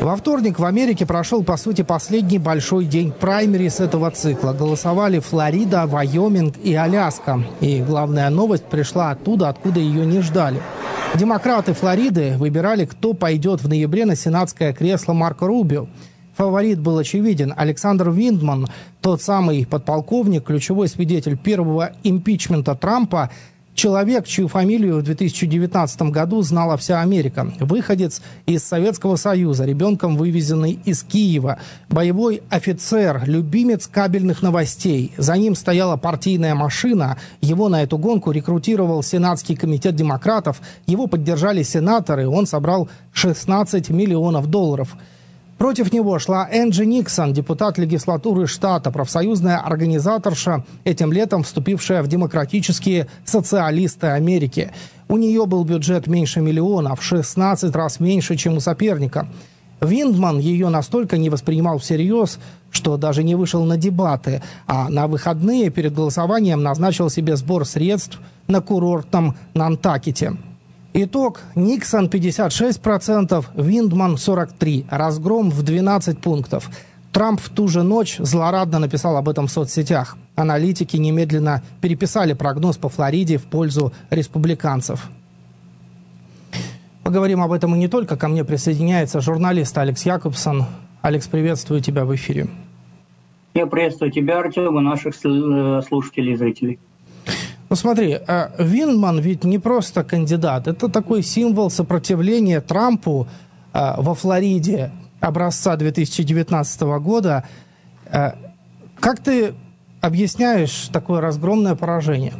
Во вторник в Америке прошел, по сути, последний большой день праймерис этого цикла. Голосовали Флорида, Вайоминг и Аляска. И главная новость пришла оттуда, откуда ее не ждали. Демократы Флориды выбирали, кто пойдет в ноябре на сенатское кресло Марко Рубио. Фаворит был очевиден. Александр Виндман, тот самый подполковник, ключевой свидетель первого импичмента Трампа, человек, чью фамилию в 2019 году знала вся Америка. Выходец из Советского Союза, ребенком вывезенный из Киева. Боевой офицер, любимец кабельных новостей. За ним стояла партийная машина. Его на эту гонку рекрутировал Сенатский комитет демократов. Его поддержали сенаторы. Он собрал $16 миллионов. Против него шла Энджи Никсон, депутат легислатуры штата, профсоюзная организаторша, этим летом вступившая в демократические социалисты Америки. У нее был бюджет меньше миллиона, в 16 раз меньше, чем у соперника. Виндман ее настолько не воспринимал всерьез, что даже не вышел на дебаты, а на выходные перед голосованием назначил себе сбор средств на курортном Нантакете. Итог: Никсон 56%, Виндман 43%, разгром в 12 пунктов. Трамп в ту же ночь злорадно написал об этом в соцсетях. Аналитики немедленно переписали прогноз по Флориде в пользу республиканцев. Поговорим об этом и не только. Ко мне присоединяется журналист Алекс Якобсон. Алекс, приветствую тебя в эфире. Я приветствую тебя, Артем, и наших слушателей и зрителей. Ну смотри, Виндман ведь не просто кандидат, это такой символ сопротивления Трампу во Флориде образца 2019 года. Как ты объясняешь такое разгромное поражение?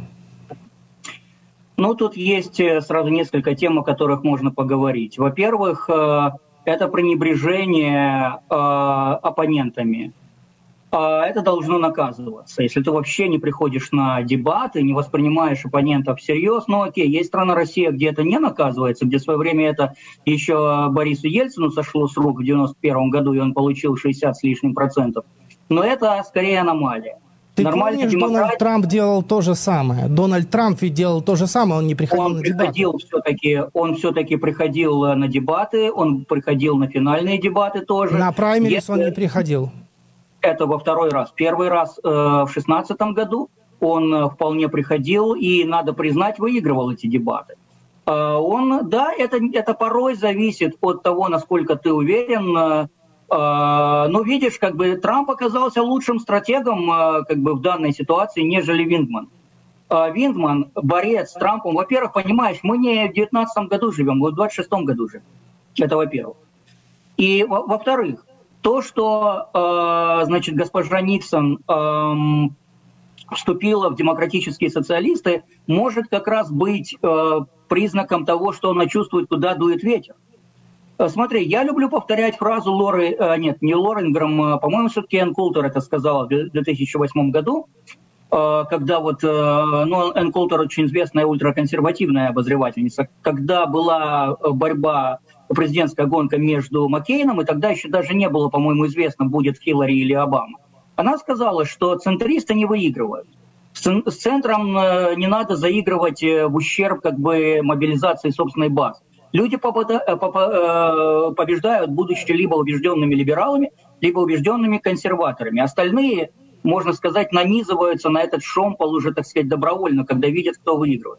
Ну, тут есть сразу несколько тем, о которых можно поговорить. Во-первых, это пренебрежение оппонентами. Это должно наказываться. Если ты вообще не приходишь на дебаты, не воспринимаешь оппонентов всерьез, ну окей, есть страна Россия, где это не наказывается, где в свое время это еще Борису Ельцину сошло с рук в 1991 году, и он получил 60 с лишним процентов. Но это скорее аномалия. Ты помнишь, Дональд Трамп делал то же самое? Дональд Трамп ведь делал то же самое, он не приходил на дебаты. Он все-таки приходил на дебаты, он приходил на финальные дебаты тоже. На праймерис он не приходил. Это во второй раз. Первый раз в 2016 году он вполне приходил и, надо признать, выигрывал эти дебаты. Это порой зависит от того, насколько ты уверен. Но видишь, как бы Трамп оказался лучшим стратегом как бы в данной ситуации, нежели Виндман. Виндман, борец с Трампом, во-первых, понимаешь, мы не в 2019 году живем, мы в 2026 году живем. Это во-первых. И во-вторых, то, что, значит, госпожа Никсон вступила в демократические социалисты, может как раз быть признаком того, что она чувствует, куда дует ветер. Смотри, я люблю повторять фразу не Лоры Инграм, по-моему, все-таки Энн Култер это сказала в 2008 году, когда Энн Култер очень известная ультраконсервативная обозревательница, когда была борьба, президентская гонка между Маккейном, и тогда еще даже не было, по-моему, известно, будет Хиллари или Обама. Она сказала, что центристы не выигрывают. С центром не надо заигрывать в ущерб как бы мобилизации собственной базы. Люди побеждают, будучи либо убежденными либералами, либо убежденными консерваторами. Остальные, можно сказать, нанизываются на этот шомпол уже, так сказать, добровольно, когда видят, кто выигрывает.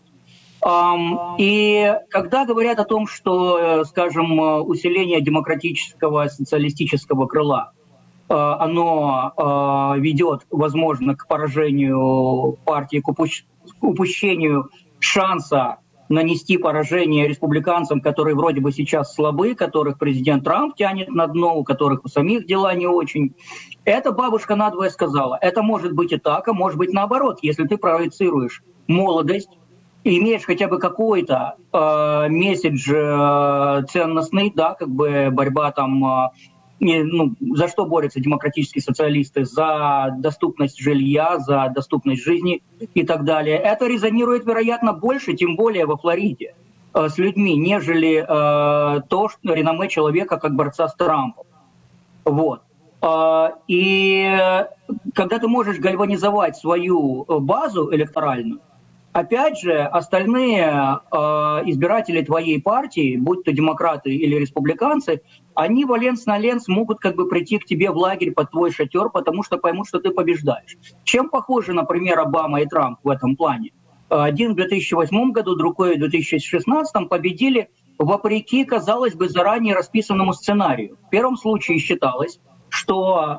И когда говорят о том, что, скажем, усиление демократического социалистического крыла, оно ведет, возможно, к поражению партии, к упущению шанса нанести поражение республиканцам, которые вроде бы сейчас слабы, которых президент Трамп тянет на дно, у которых у самих дела не очень. Эта бабушка надвое сказала, это может быть и так, а может быть наоборот. Если ты проецируешь молодость, и имеешь хотя бы какой-то месседж ценностный, да, как бы борьба там, за что борются демократические социалисты, за доступность жилья, за доступность жизни и так далее. Это резонирует, вероятно, больше, тем более во Флориде, с людьми, нежели то, что реноме человека как борца с Трампом. Вот. И когда ты можешь гальванизовать свою базу электоральную, Опять же, остальные избиратели твоей партии, будь то демократы или республиканцы, они валенс на ленс могут как бы прийти к тебе в лагерь под твой шатер, потому что поймут, что ты побеждаешь. Чем похожи, например, Обама и Трамп в этом плане? Один в 2008 году, другой в 2016 победили вопреки, казалось бы, заранее расписанному сценарию. В первом случае считалось, что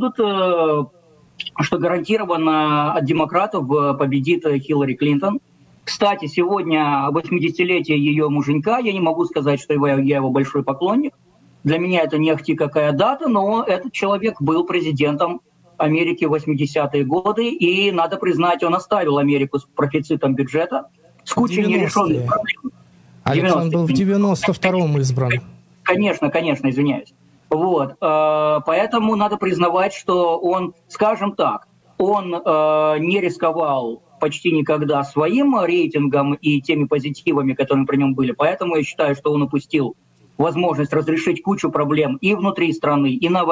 что гарантированно от демократов победит Хиллари Клинтон. Кстати, сегодня 80-летие ее муженька. Я не могу сказать, что я его большой поклонник. Для меня это не ахти какая дата, но этот человек был президентом Америки в 80-е годы, и, надо признать, он оставил Америку с профицитом бюджета, с кучей нерешенных проблем. Александр был в 92-м избран. Конечно, извиняюсь. Вот. Поэтому надо признавать, что он, скажем так, он не рисковал почти никогда своим рейтингом и теми позитивами, которые при нем были. Поэтому я считаю, что он упустил возможность разрешить кучу проблем и внутри страны, и на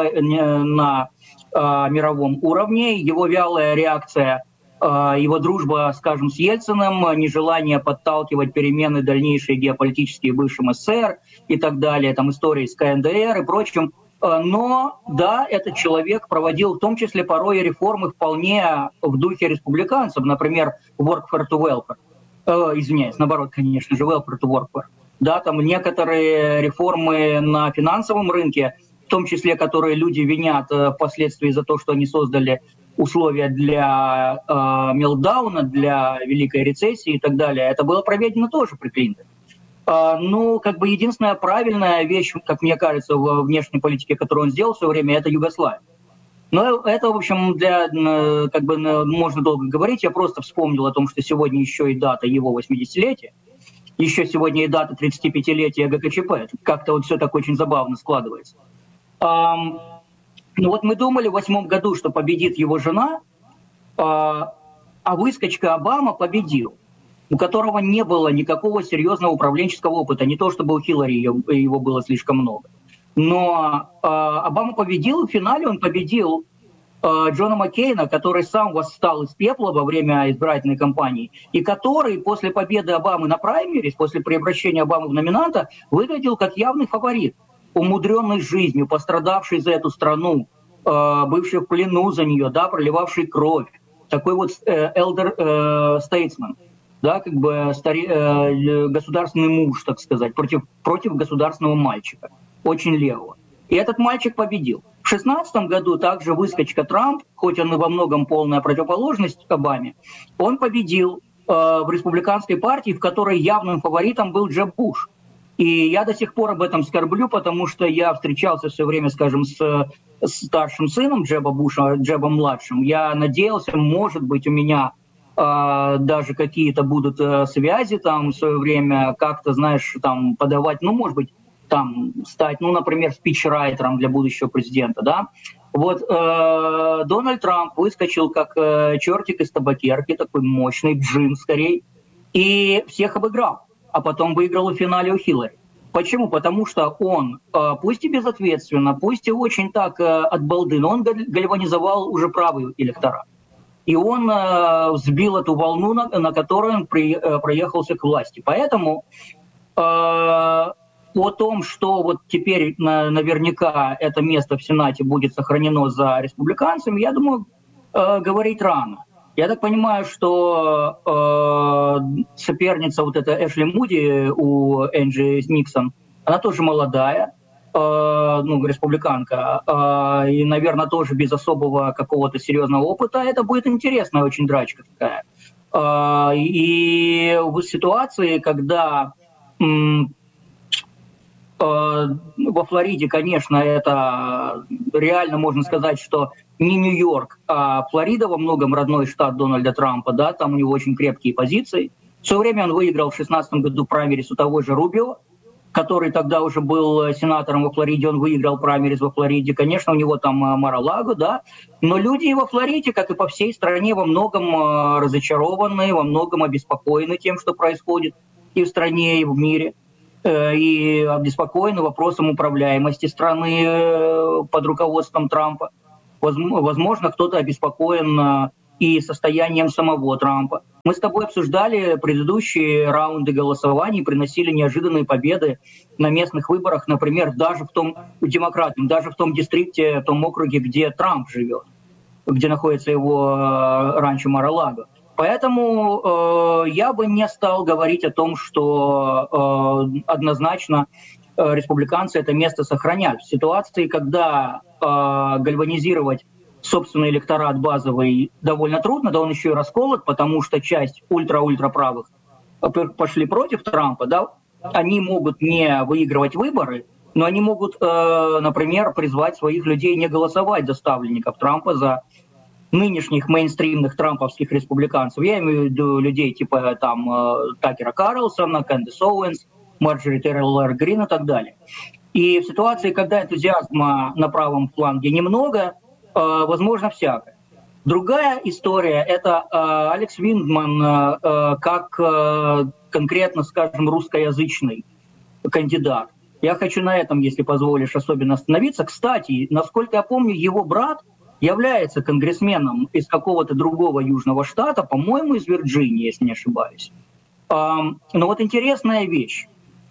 мировом уровне. Его вялая реакция, его дружба, скажем, с Ельциным, нежелание подталкивать перемены дальнейшие геополитические в бывшем СССР и так далее, там истории с КНДР и прочим. Но да, этот человек проводил в том числе порой реформы вполне в духе республиканцев, например, welfare to welfare. Извиняюсь, наоборот, конечно же, welfare to workfare. Да, там некоторые реформы на финансовом рынке, в том числе, которые люди винят впоследствии за то, что они создали условия для мелтдауна, для великой рецессии и так далее, это было проведено тоже при Клинтоне. Ну, как бы единственная правильная вещь, как мне кажется, в внешней политике, которую он сделал в свое время, это Югославия. Но это, в общем, как бы можно долго говорить. Я просто вспомнил о том, что сегодня еще и дата его 80-летия, еще сегодня и дата 35-летия ГКЧП. Как-то вот все так очень забавно складывается. Ну вот мы думали в 2008 году, что победит его жена, а выскочка Обама победил, у которого не было никакого серьезного управленческого опыта. Не то, чтобы у Хиллари его было слишком много. Но Обама победил, в финале он победил Джона Маккейна, который сам восстал из пепла во время избирательной кампании, и который после победы Обамы на праймерис, после превращения Обамы в номинанта, выглядел как явный фаворит, умудренный жизнью, пострадавший за эту страну, бывший в плену за нее, да, проливавший кровь, такой вот elder statesman, да, как бы государственный муж, так сказать, против государственного мальчика, очень левого. И этот мальчик победил. В 2016 году также выскочка Трамп, хоть он и во многом полная противоположность Обаме, он победил в республиканской партии, в которой явным фаворитом был Джеб Буш. И я до сих пор об этом скорблю, потому что я встречался все время, скажем, с старшим сыном Джеба Буша, Джебом младшим. Я надеялся, может быть, у меня даже какие-то будут связи там в свое время, как-то, знаешь, там подавать, ну, может быть, там стать, ну, например, спичрайтером для будущего президента, да. Вот Дональд Трамп выскочил как чертик из табакерки, такой мощный джин скорее, и всех обыграл, а потом выиграл в финале у Хиллари. Почему? Потому что он, пусть и безответственно, пусть и очень так от балды, но он гальванизовал уже правый электорат. И он сбил эту волну, на которой он проехался к власти. Поэтому о том, что вот теперь наверняка это место в Сенате будет сохранено за республиканцами, я думаю, говорить рано. Я так понимаю, что соперница вот эта Эшли Муди у Энджи Никсон, она тоже молодая, ну, республиканка, и, наверное, тоже без особого какого-то серьезного опыта. Это будет интересная очень драчка такая. И в ситуации, когда во Флориде, конечно, это реально можно сказать, что не Нью-Йорк, а Флорида во многом родной штат Дональда Трампа, да, там у него очень крепкие позиции. В свое время он выиграл в 2016 году праймерис у того же Рубио, который тогда уже был сенатором во Флориде, он выиграл праймерис во Флориде. Конечно, у него там Мар-а-Лаго, да, но люди и во Флориде, как и по всей стране, во многом разочарованы, во многом обеспокоены тем, что происходит и в стране, и в мире. И обеспокоены вопросом управляемости страны под руководством Трампа. Возможно, кто-то обеспокоен и состоянием самого Трампа. Мы с тобой обсуждали предыдущие раунды голосований, приносили неожиданные победы на местных выборах, например, даже в том демократам, даже в том дистрикте, в том округе, где Трамп живет, где находится его ранчо Мар-а-Лаго. Поэтому я бы не стал говорить о том, что однозначно республиканцы это место сохраняют. В ситуации, когда гальванизировать собственный электорат базовый довольно трудно, да он еще и расколот, потому что часть ультра-ультраправых пошли против Трампа, да, они могут не выигрывать выборы, но они могут, например, призвать своих людей не голосовать за ставленников Трампа, за нынешних мейнстримных трамповских республиканцев. Я имею в виду людей типа там Такера Карлсона, Кэндис Оуэнс, Марджори Тейлор Грин и так далее. И в ситуации, когда энтузиазма на правом фланге немного, возможно всякое. Другая история – это Алекс Виндман как конкретно, скажем, русскоязычный кандидат. Я хочу на этом, если позволишь, особенно остановиться. Кстати, насколько я помню, его брат является конгрессменом из какого-то другого южного штата, по-моему, из Вирджинии, если не ошибаюсь. Но вот интересная вещь.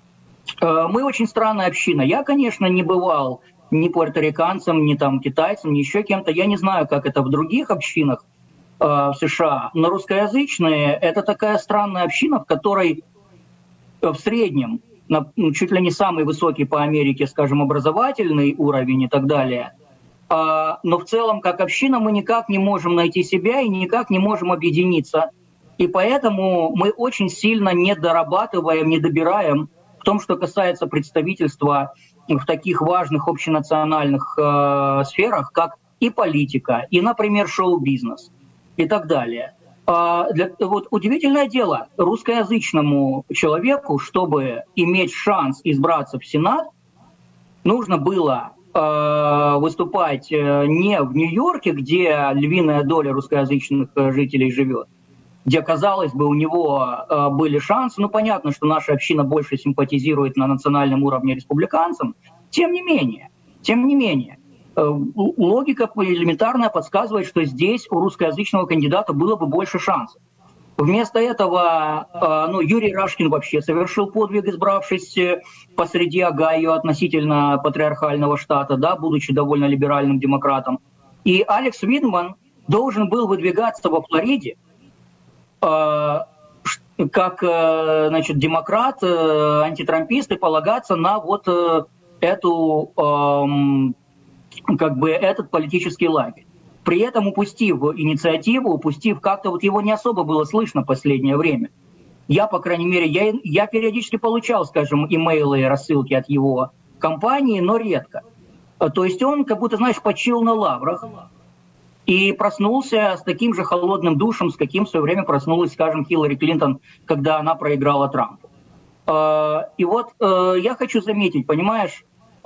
Мы очень странная община. Я, конечно, не бывал ни пуэрториканцем, ни там китайцем, ни еще кем-то. Я не знаю, как это в других общинах в США. Но русскоязычные — это такая странная община, в которой в среднем, чуть ли не самый высокий по Америке, скажем, образовательный уровень и так далее. Но в целом, как община, мы никак не можем найти себя и никак не можем объединиться. И поэтому мы очень сильно не дорабатываем, не добираем в том, что касается представительства в таких важных общенациональных сферах, как и политика, и, например, шоу-бизнес и так далее. Вот удивительное дело, русскоязычному человеку, чтобы иметь шанс избраться в Сенат, нужно было выступать не в Нью-Йорке, где львиная доля русскоязычных жителей живет, где, казалось бы, у него были шансы. Ну, понятно, что наша община больше симпатизирует на национальном уровне республиканцам. Тем не менее, логика элементарная подсказывает, что здесь у русскоязычного кандидата было бы больше шансов. Вместо этого Юрий Рашкин вообще совершил подвиг, избравшись посреди Огайо относительно патриархального штата, да, будучи довольно либеральным демократом. И Алекс Виндман должен был выдвигаться во Флориде как демократ, антитрампист, и полагаться на вот этот политический лагерь. При этом упустив инициативу, упустив как-то вот его не особо было слышно в последнее время. Я, по крайней мере, я периодически получал, скажем, имейлы и рассылки от его компании, но редко. То есть он как будто, знаешь, почил на лаврах и проснулся с таким же холодным душем, с каким в свое время проснулась, скажем, Хиллари Клинтон, когда она проиграла Трампу. И вот я хочу заметить, понимаешь,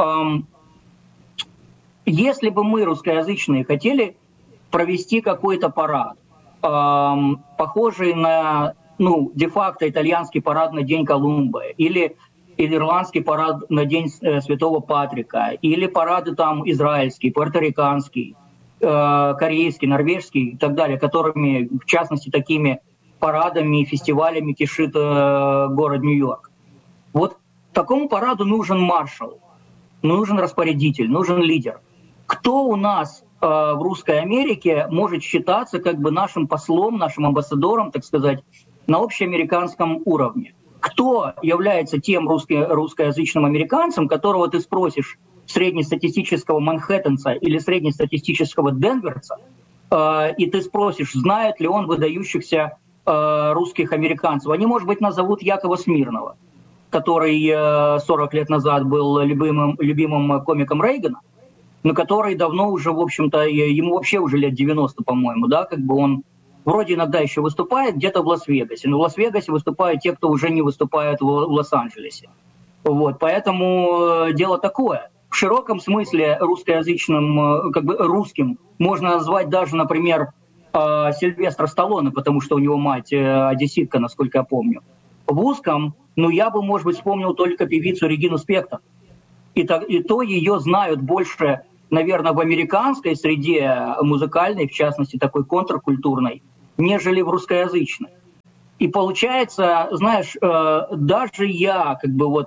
если бы мы, русскоязычные, хотели провести какой-то парад, похожий на, де-факто итальянский парад на День Колумба, или ирландский парад на День Святого Патрика, или парады там израильский, пуэрториканский, корейский, норвежский и так далее, которыми, в частности, такими парадами и фестивалями кишит город Нью-Йорк. Вот такому параду нужен маршал, нужен распорядитель, нужен лидер. Кто у нас в Русской Америке может считаться как бы нашим послом, нашим амбассадором, так сказать, на общеамериканском уровне? Кто является тем русскоязычным американцем, которого ты спросишь среднестатистического манхэттенца или среднестатистического денверца, и ты спросишь, знает ли он выдающихся русских американцев? Они, может быть, назовут Якова Смирнова, который 40 лет назад был любимым комиком Рейгана, но который давно уже, в общем-то, ему вообще уже лет 90, по-моему, да, как бы он вроде иногда еще выступает где-то в Лас-Вегасе, но в Лас-Вегасе выступают те, кто уже не выступает в Лос-Анджелесе. Вот, поэтому дело такое. В широком смысле русскоязычным, как бы русским, можно назвать даже, например, Сильвестра Сталлоне, потому что у него мать одесситка, насколько я помню. В узком, я бы, может быть, вспомнил только певицу Регину Спектор. И то ее знают больше наверное, в американской среде музыкальной, в частности, такой контркультурной, нежели в русскоязычной. И получается, знаешь, даже я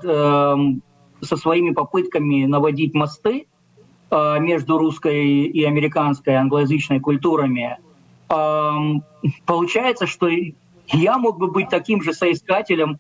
со своими попытками наводить мосты между русской и американской англоязычной культурами, получается, что я мог бы быть таким же соискателем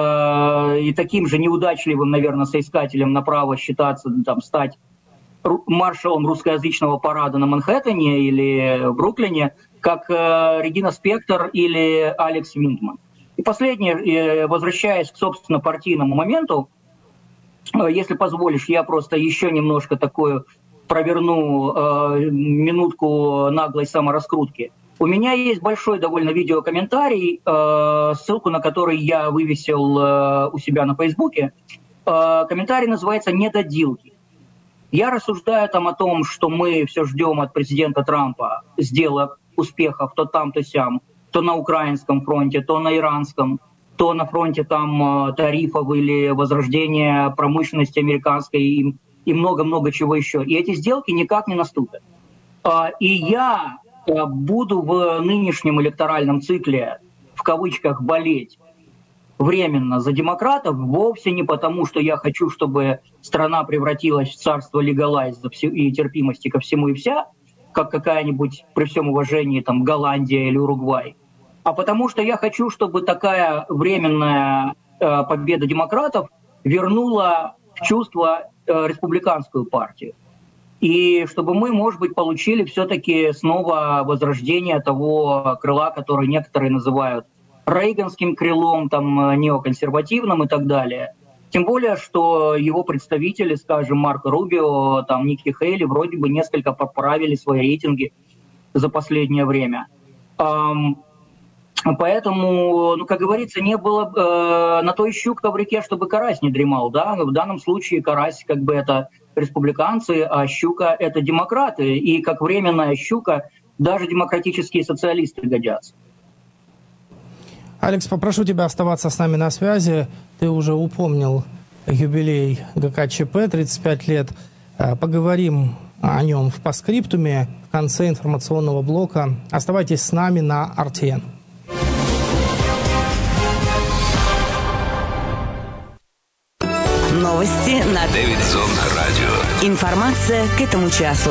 и таким же неудачливым, наверное, соискателем на право считаться, стать маршалом русскоязычного парада на Манхэттене или в Бруклине, как Регина Спектор или Алекс Виндман. И последнее, возвращаясь к, собственно, партийному моменту, если позволишь, я просто еще немножко такую проверну минутку наглой самораскрутки. У меня есть большой довольно видеокомментарий, ссылку на который я вывесил у себя на Фейсбуке. Комментарий называется «Недоделки». Я рассуждаю там о том, что мы все ждем от президента Трампа сделок, успехов то там, то сям, то на украинском фронте, то на иранском, то на фронте там тарифов или возрождения промышленности американской и много-много чего еще. И эти сделки никак не наступят. И я буду в нынешнем электоральном цикле, в кавычках, болеть временно за демократов вовсе не потому, что я хочу, чтобы страна превратилась в царство легалайза и терпимости ко всему и вся, как какая-нибудь, при всем уважении, там, Голландия или Уругвай, а потому что я хочу, чтобы такая временная победа демократов вернула в чувство республиканскую партию. И чтобы мы, может быть, получили все-таки снова возрождение того крыла, которое некоторые называют рейганским крылом, там, неоконсервативным и так далее. Тем более, что его представители, скажем, Марко Рубио, там, Никки Хейли, вроде бы несколько поправили свои рейтинги за последнее время. Поэтому, как говорится, не было на то и щука в реке, чтобы карась не дремал. Да? В данном случае карась это республиканцы, а щука — это демократы. И как временная щука даже демократические социалисты годятся. Алекс, попрошу тебя оставаться с нами на связи. Ты уже упомнил юбилей ГКЧП, 35 лет. Поговорим о нем в постскриптуме в конце информационного блока. Оставайтесь с нами на RTN. Новости на Дэвидсон радио. Информация к этому часу.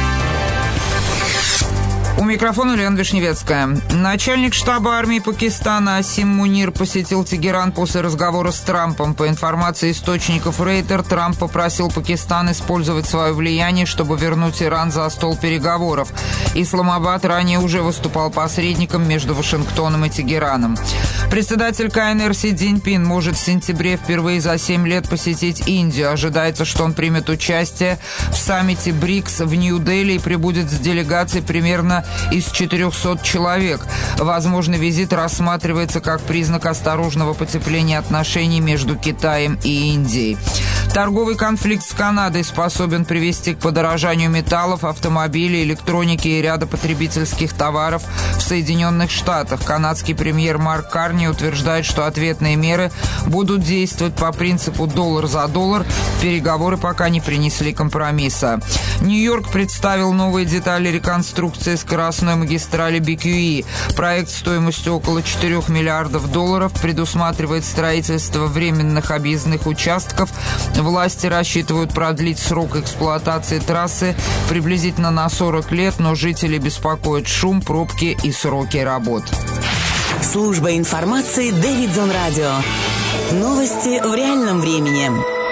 У микрофона Лена Вишневецкая. Начальник штаба армии Пакистана Асим Мунир посетил Тегеран после разговора с Трампом. По информации источников Рейтер, Трамп попросил Пакистан использовать свое влияние, чтобы вернуть Иран за стол переговоров. Исламабад ранее уже выступал посредником между Вашингтоном и Тегераном. Председатель КНР Си Цзиньпин может в сентябре впервые за 7 лет посетить Индию. Ожидается, что он примет участие в саммите БРИКС в Нью-Дели и прибудет с делегацией примерно из 400 человек. Возможный визит рассматривается как признак осторожного потепления отношений между Китаем и Индией. Торговый конфликт с Канадой способен привести к подорожанию металлов, автомобилей, электроники и ряда потребительских товаров в Соединенных Штатах. Канадский премьер Марк Карни утверждает, что ответные меры будут действовать по принципу доллар за доллар. Переговоры пока не принесли компромисса. Нью-Йорк представил новые детали реконструкции скоростной магистрали BQE. Проект стоимостью около $4 миллиардов предусматривает строительство временных объездных участков. Власти рассчитывают продлить срок эксплуатации трассы приблизительно на 40 лет, но жители беспокоят шум, пробки и сроки работ. Служба информации Дэвидсон радио. Новости в реальном времени.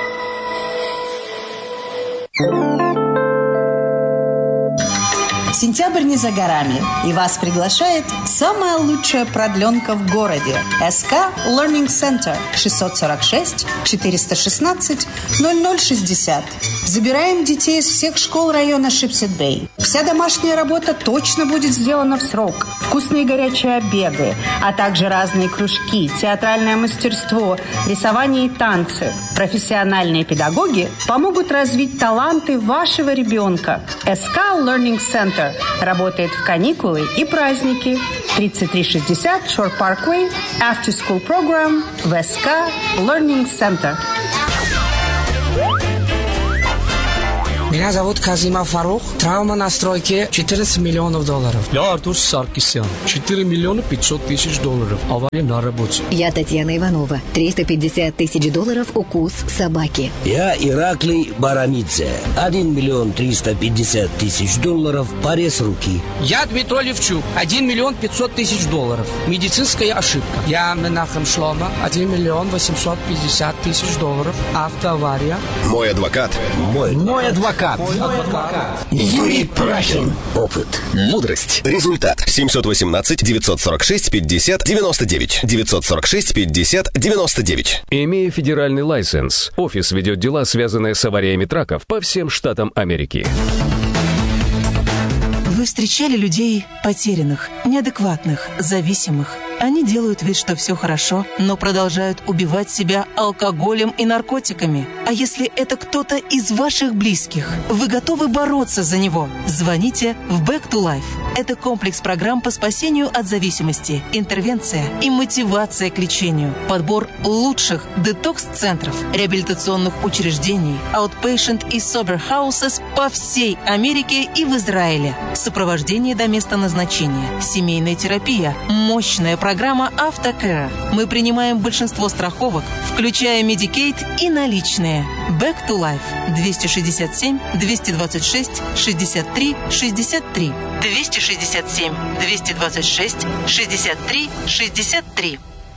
Сентябрь не за горами, и вас приглашает самая лучшая продленка в городе. СК Learning Center 646 416 0060. Забираем детей из всех школ района Шипсет-Бэй. Вся домашняя работа точно будет сделана в срок. Вкусные горячие обеды, а также разные кружки, театральное мастерство, рисование и танцы. Профессиональные педагоги помогут развить таланты вашего ребенка. СК Learning Center работает в каникулы и праздники. 3360 Shore Parkway, After School Program в СК Learning Center. Меня зовут Казимов Фарух. Травма на стройке $14 миллионов. Я Артур Саркисян. $4 миллиона 500 тысяч. Авария на работе. Я Татьяна Иванова. $350 тысяч укус собаки. Я Ираклий Барамидзе. $1 миллион 350 тысяч порез руки. Я Дмитрий Левчук. $1 миллион 500 тысяч. Медицинская ошибка. Я Менахем Шлома. $1 миллион 850 тысяч. Автоавария. Мой адвокат. Мой адвокат. Юрий Прахин. Опыт. Мудрость. Результат. 718-946-50-99. 946-50-99. Имея федеральный лайсенс, офис ведет дела, связанные с авариями траков по всем штатам Америки. Вы встречали людей потерянных, неадекватных, зависимых? Они делают вид, что все хорошо, но продолжают убивать себя алкоголем и наркотиками. А если это кто-то из ваших близких, вы готовы бороться за него? Звоните в Back to Life. Это комплекс программ по спасению от зависимости, интервенция и мотивация к лечению, подбор лучших детокс-центров, реабилитационных учреждений, outpatient и sober houses по всей Америке и в Израиле. Сопровождение до места назначения, семейная терапия, мощная программа Автокэр. Мы принимаем большинство страховок, включая Medicaid и наличные. Back to Life. 267-226-63-63. 267-226-63-63.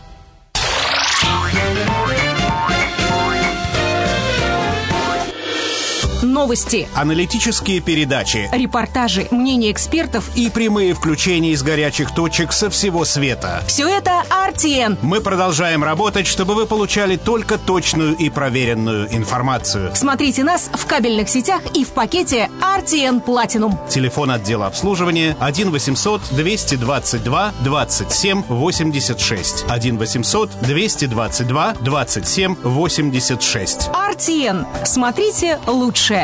Новости, аналитические передачи, репортажи, мнения экспертов и прямые включения из горячих точек со всего света. Все это RTN. Мы продолжаем работать, чтобы вы получали только точную и проверенную информацию. Смотрите нас в кабельных сетях и в пакете RTN Platinum. Телефон отдела обслуживания 1-800-222-27-86. 1-800-222-27-86. RTN. Смотрите лучшее.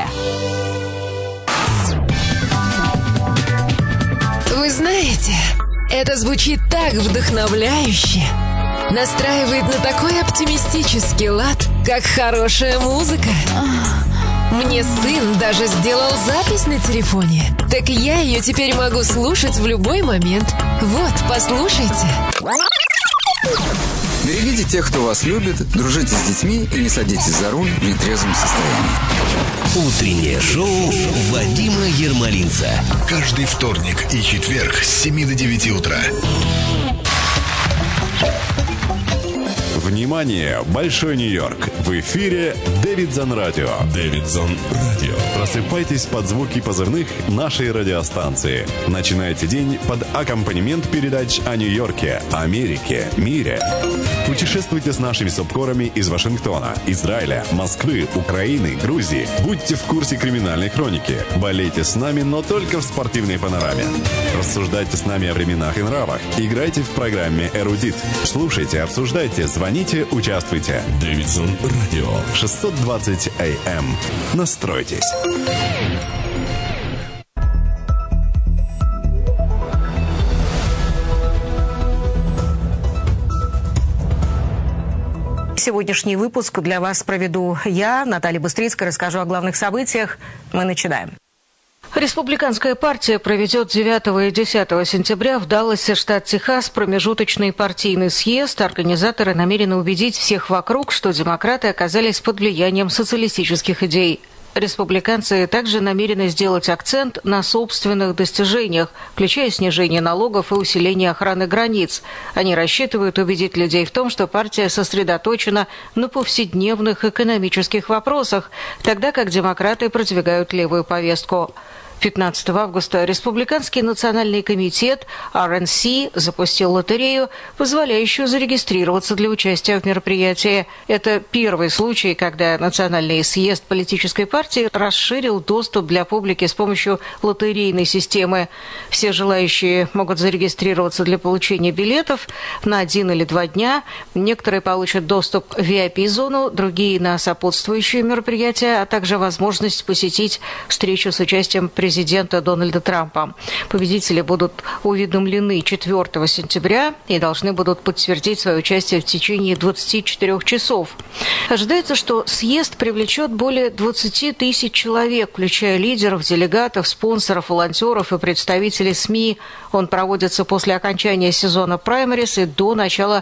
Вы знаете, это звучит так вдохновляюще, настраивает на такой оптимистический лад, как хорошая музыка. Мне сын даже сделал запись на телефоне, так я ее теперь могу слушать в любой момент. Вот, послушайте. Берегите тех, кто вас любит, дружите с детьми и не садитесь за руль в нетрезвом состоянии. Утреннее шоу Вадима Ермолинца. Каждый вторник и четверг с 7 до 9 утра. Внимание! Большой Нью-Йорк! В эфире Дэвидсон Радио. Дэвидсон Радио. Просыпайтесь под звуки позывных нашей радиостанции. Начинайте день под аккомпанемент передач о Нью-Йорке, Америке, мире. Путешествуйте с нашими субкорами из Вашингтона, Израиля, Москвы, Украины, Грузии. Будьте в курсе криминальной хроники. Болейте с нами, но только в спортивной панораме. Рассуждайте с нами о временах и нравах. Играйте в программе «Эрудит». Слушайте, обсуждайте, звоните, участвуйте. Дэвидсон Радио. 620 АМ. Настройтесь. Сегодняшний выпуск для вас проведу я, Наталья Быстрицкая, расскажу о главных событиях. Мы начинаем. Республиканская партия проведет 9 и 10 сентября в Далласе, штат Техас, промежуточный партийный съезд. Организаторы намерены убедить всех вокруг, что демократы оказались под влиянием социалистических идей. Республиканцы также намерены сделать акцент на собственных достижениях, включая снижение налогов и усиление охраны границ. Они рассчитывают убедить людей в том, что партия сосредоточена на повседневных экономических вопросах, тогда как демократы продвигают левую повестку. 15 августа Республиканский национальный комитет RNC запустил лотерею, позволяющую зарегистрироваться для участия в мероприятии. Это первый случай, когда Национальный съезд политической партии расширил доступ для публики с помощью лотерейной системы. Все желающие могут зарегистрироваться для получения билетов на 1 или 2 дня. Некоторые получат доступ в VIP-зону, другие на сопутствующие мероприятия, а также возможность посетить встречу с участием президента президента Дональда Трампа. Победители будут уведомлены 4 сентября и должны будут подтвердить свое участие в течение 24 часов. Ожидается, что съезд привлечет более 20 тысяч человек, включая лидеров, делегатов, спонсоров, волонтеров и представителей СМИ. Он проводится после окончания сезона праймерис и до начала